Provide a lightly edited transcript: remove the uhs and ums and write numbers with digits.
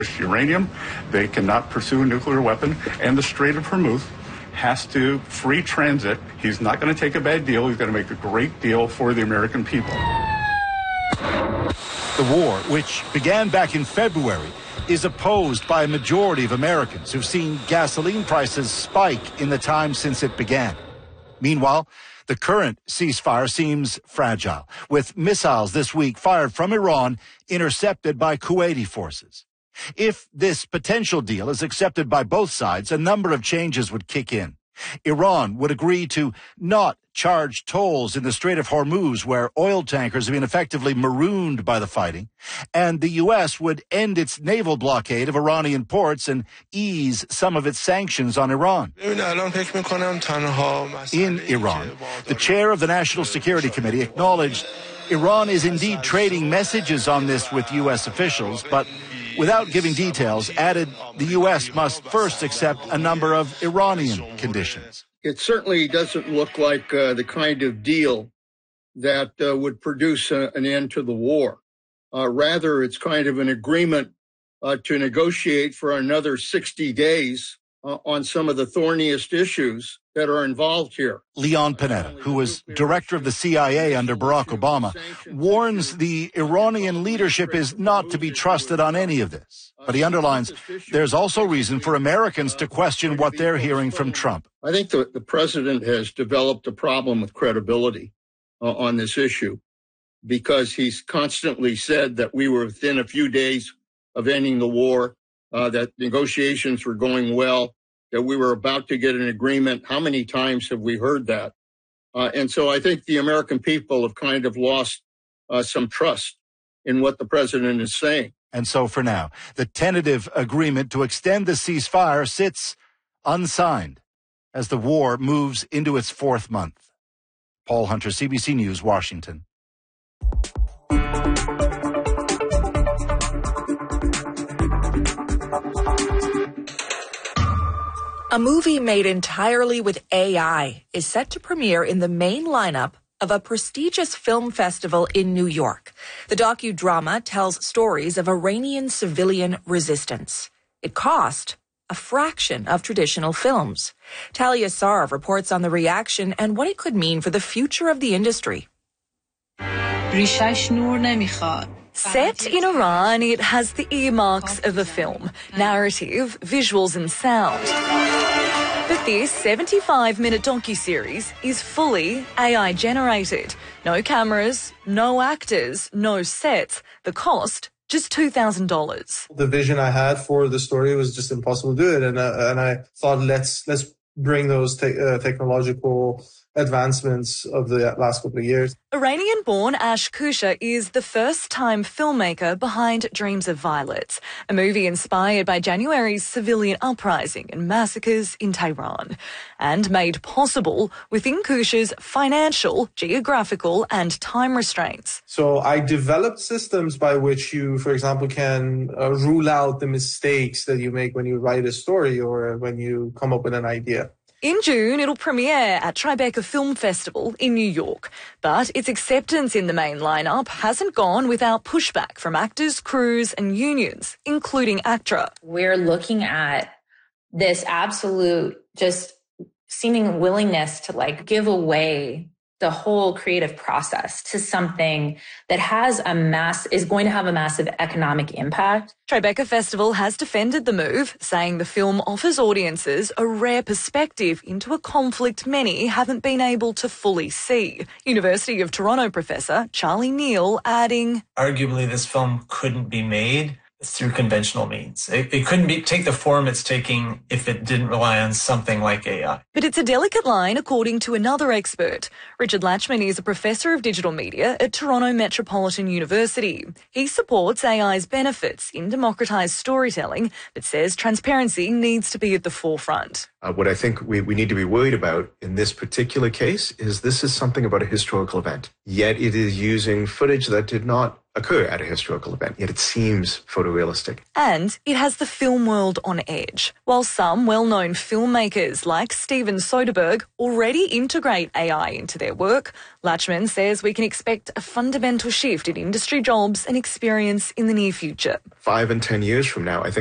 uranium. They cannot pursue a nuclear weapon, and the Strait of Hormuz has to free transit. He's not going to take a bad deal. He's going to make a great deal for the American people. The war, which began back in February, is opposed by a majority of Americans who've seen gasoline prices spike in the time since it began. Meanwhile, the current ceasefire seems fragile, with missiles this week fired from Iran intercepted by Kuwaiti forces. If this potential deal is accepted by both sides, a number of changes would kick in. Iran would agree to not charge tolls in the Strait of Hormuz, where oil tankers have been effectively marooned by the fighting, and the U.S. would end its naval blockade of Iranian ports and ease some of its sanctions on Iran. In Iran, the chair of the National Security Committee acknowledged Iran is indeed trading messages on this with U.S. officials, but without giving details, added the U.S. must first accept a number of Iranian conditions. It certainly doesn't look like the kind of deal that would produce an end to the war. Rather, it's kind of an agreement to negotiate for another 60 days on some of the thorniest issues that are involved here. Leon Panetta, who was director of the CIA under Barack Obama, warns the Iranian leadership is not to be trusted on any of this. But he underlines there's also reason for Americans to question what they're hearing from Trump. I think the president has developed a problem with credibility on this issue because he's constantly said that we were within a few days of ending the war, that negotiations were going well, that we were about to get an agreement. How many times have we heard that? And so I think the American people have kind of lost some trust in what the president is saying. And so for now, the tentative agreement to extend the ceasefire sits unsigned as the war moves into its fourth month. Paul Hunter, CBC News, Washington. A movie made entirely with AI is set to premiere in the main lineup of a prestigious film festival in New York. The docudrama tells stories of Iranian civilian resistance. It cost a fraction of traditional films. Talia Sarv reports on the reaction and what it could mean for the future of the industry. Set in Iran, it has the earmarks of a film, narrative, visuals and sound. But this 75-minute docuseries is fully AI-generated. No cameras, no actors, no sets. The cost, just $2,000. The vision I had for the story was just impossible to do it, and I thought let's bring those technological advancements of the last couple of years. Iranian-born Ash Kusha is the first-time filmmaker behind Dreams of Violets, a movie inspired by January's civilian uprising and massacres in Tehran, and made possible within Kusha's financial, geographical and time restraints. So I developed systems by which you, for example, can rule out the mistakes that you make when you write a story or when you come up with an idea. In June, it'll premiere at Tribeca Film Festival in New York. But its acceptance in the main lineup hasn't gone without pushback from actors, crews and unions, including ACTRA. We're looking at this absolute just seeming willingness to give away the whole creative process to something that is going to have a massive economic impact. Tribeca Festival has defended the move, saying the film offers audiences a rare perspective into a conflict many haven't been able to fully see. University of Toronto professor Charlie Neal adding, arguably this film couldn't be made through conventional means. It couldn't take the form it's taking if it didn't rely on something like AI. But it's a delicate line, according to another expert. Richard Latchman is a professor of digital media at Toronto Metropolitan University. He supports AI's benefits in democratised storytelling, but says transparency needs to be at the forefront. What I think we need to be worried about in this particular case is this is something about a historical event. Yet it is using footage that did not occur at a historical event, yet it seems photorealistic. And it has the film world on edge. While some well-known filmmakers like Steven Soderbergh already integrate AI into their work, Latchman says we can expect a fundamental shift in industry jobs and experience in the near future. 5 and 10 years from now, I think